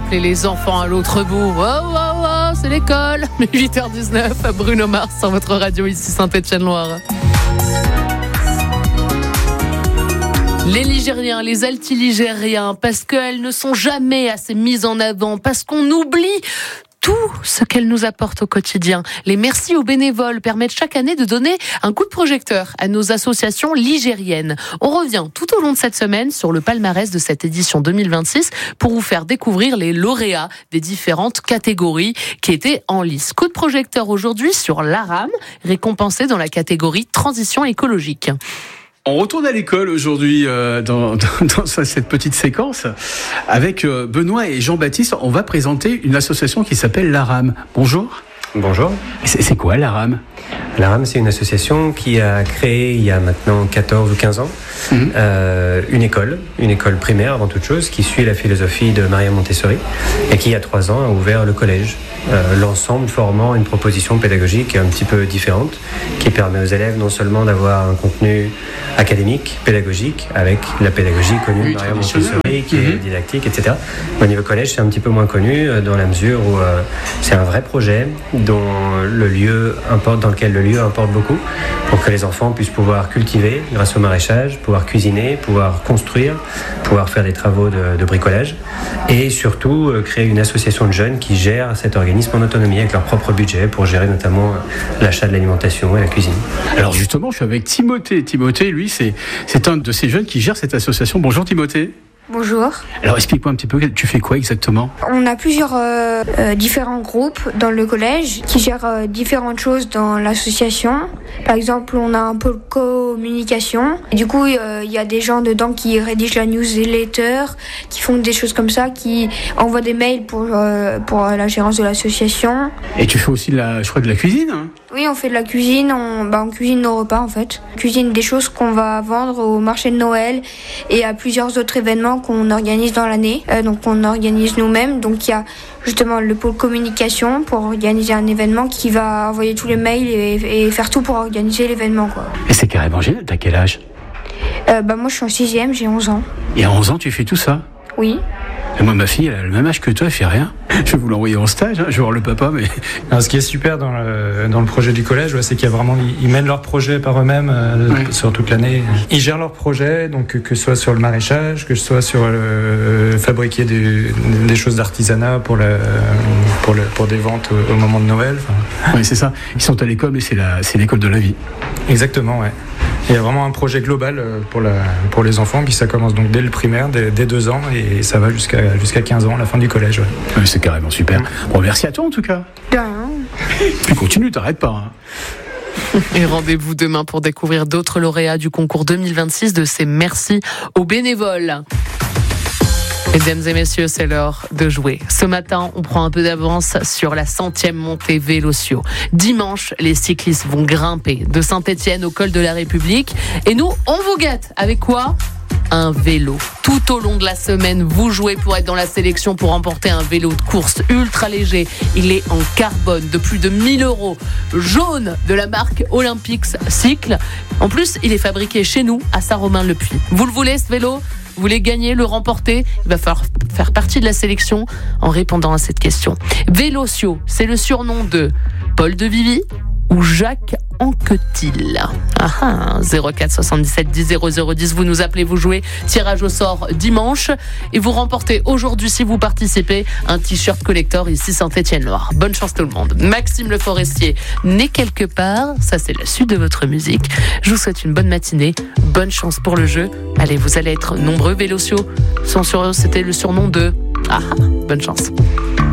appeler les enfants à l'autre bout. C'est l'école. 8h19, Bruno Mars sur votre radio ici Saint-Étienne-Loire. Les Ligériens, les altiligériens, parce qu'elles ne sont jamais assez mises en avant, parce qu'on oublie tout ce qu'elles nous apportent au quotidien. Les merci aux bénévoles permettent chaque année de donner un coup de projecteur à nos associations ligériennes. On revient tout au long de cette semaine sur le palmarès de cette édition 2026 pour vous faire découvrir les lauréats des différentes catégories qui étaient en lice. Coup de projecteur aujourd'hui sur l'ARAM, récompensé dans la catégorie transition écologique. On retourne à l'école aujourd'hui dans cette petite séquence avec Benoît et Jean-Baptiste. On va présenter une association qui s'appelle l'ARAM. Bonjour. Bonjour. C'est quoi l'ARAM ? L'ARAM, c'est une association qui a créé il y a maintenant 14 ou 15 ans une école primaire avant toute chose, qui suit la philosophie de Maria Montessori et qui il y a 3 ans a ouvert le collège. L'ensemble formant une proposition pédagogique un petit peu différente qui permet aux élèves non seulement d'avoir un contenu académique, pédagogique, avec la pédagogie connue de Maria Montessori qui est didactique, etc. Au niveau collège, c'est un petit peu moins connu dans la mesure où c'est un vrai projet dans lequel le lieu importe beaucoup pour que les enfants puissent pouvoir cultiver grâce au maraîchage, pouvoir cuisiner, pouvoir construire, pouvoir faire des travaux de bricolage et surtout créer une association de jeunes qui gère cet organisme en autonomie avec leur propre budget pour gérer notamment l'achat de l'alimentation et la cuisine. Alors justement, je suis avec Timothée. Timothée, lui, c'est un de ces jeunes qui gère cette association. Bonjour Timothée. Bonjour. Alors explique-moi un petit peu, tu fais quoi exactement ? On a plusieurs différents groupes dans le collège qui gèrent différentes choses dans l'association. Par exemple, on a un pôle communication. Et du coup, il y a des gens dedans qui rédigent la newsletter, qui font des choses comme ça, qui envoient des mails pour la gérance de l'association. Et tu fais aussi de la cuisine, hein ? Oui, on fait de la cuisine, on cuisine nos repas en fait. On cuisine des choses qu'on va vendre au marché de Noël et à plusieurs autres événements qu'on organise dans l'année. Donc on organise nous-mêmes. Donc il y a justement le pôle communication pour organiser un événement qui va envoyer tous les mails et faire tout pour organiser l'événement, quoi. Et c'est carrément génial. T'as quel âge ? Moi je suis en 6e, j'ai 11 ans. Et à 11 ans, tu fais tout ça ? Oui. Et moi, ma fille, elle a le même âge que toi, elle fait rien. Je vais vous l'envoyer en stage, je vais voir le papa, mais... Alors, ce qui est super dans le projet du collège, c'est qu'il y a vraiment, ils mènent leur projet par eux-mêmes sur toute l'année. Ils gèrent leur projet, donc que ce soit sur le maraîchage, que ce soit sur fabriquer des choses d'artisanat pour des ventes au moment de Noël. Oui, c'est ça. Ils sont à l'école, mais c'est l'école de la vie. Exactement, ouais. Il y a vraiment un projet global pour les enfants, puis ça commence donc dès le primaire, dès 2 ans, et ça va jusqu'à 15 ans, la fin du collège. Ouais. Oui, c'est carrément super. Bon, merci à toi en tout cas. De rien. Puis continue, t'arrêtes pas. Hein. Et rendez-vous demain pour découvrir d'autres lauréats du concours 2026 de ces merci aux bénévoles. Mesdames et messieurs, c'est l'heure de jouer. Ce matin, on prend un peu d'avance sur la 100e montée Vélociaux. Dimanche, les cyclistes vont grimper de Saint-Étienne au col de la République. Et nous, on vous gâte. Avec quoi ? Un vélo. Tout au long de la semaine, vous jouez pour être dans la sélection pour remporter un vélo de course ultra léger. Il est en carbone de plus de 1000 €, jaune de la marque Olympics Cycle. En plus, il est fabriqué chez nous à Saint-Romain-le-Puy. Vous le voulez ce vélo ? Vous voulez gagner, le remporter ? Il va falloir faire partie de la sélection en répondant à cette question. Vélociaux, c'est le surnom de Paul de Vivi ou Jacques Anquetil. 04 77 10 00 10, vous nous appelez, vous jouez. Tirage au sort dimanche et vous remportez aujourd'hui, si vous participez, un t-shirt collector ici Saint-Étienne-Loire. Bonne chance tout le monde. Maxime Le Forestier, né quelque part, ça c'est la suite de votre musique. Je vous souhaite une bonne matinée, bonne chance pour le jeu. Allez, vous allez être nombreux. Vélociaux, c'était le surnom de... bonne chance.